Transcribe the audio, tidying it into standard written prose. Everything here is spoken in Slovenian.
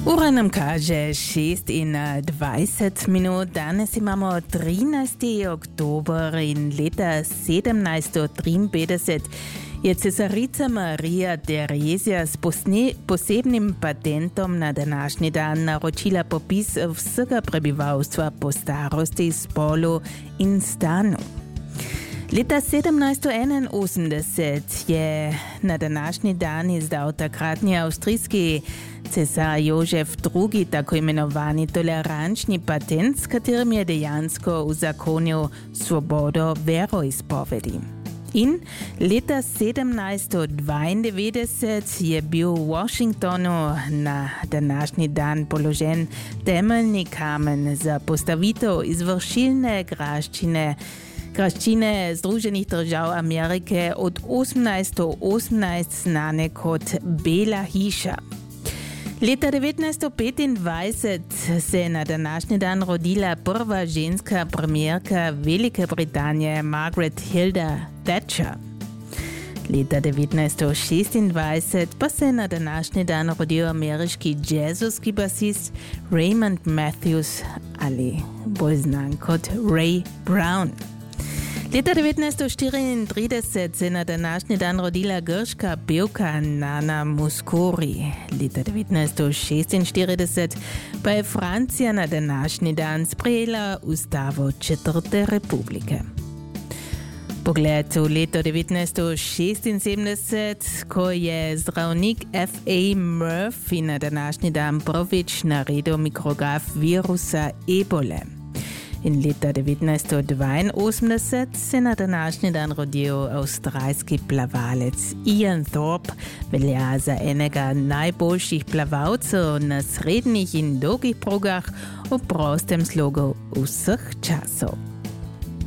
Ura nam kaže 26 minut, danes imamo 13. oktober in leta 1753 je cesarica Marija Terezija s posebnim patentom na današnji dan naročila popis vsega prebivalstva po starosti, spolu in stanu. Leta 1781 je na današnji dan izdal takratni avstrijski cesar Jožef II. Tako imenovani tolerančni patent, s katerim je dejansko uzakonil svobodo veroizpovedi. In leta 1792 je bil v Washingtonu na današnji dan položen temeljni kamen za postavitev izvršilne graščine Združenih držav Amerike od 1818 znane kot Bela hiša. Leta 1925 se je na današnji dan rodila prva ženska premijerka Velike Britanije Margaret Hilda Thatcher. Leta 1926 pa se je na današnji dan rodil ameriški jazzovski basist Raymond Matthews ali bolj znan kot Ray Brown. Leta 1934 se je na današnji dan rodila grška pevka Nana Mouskouri. Leta 1946 pa je Francija na današnji dan sprejela ustavo Četrte republike. Pogled v leto 1976, ko je zdravnik F.A. Murphy na današnji dan prvič naredil mikrograf virusa ebole. In leta 1982 se na današnji dan rodil avstralski plavalec Ian Thorpe, velja za enega najboljših plavalcev na srednjih in dolgih progah v prostem slogu vseh časov.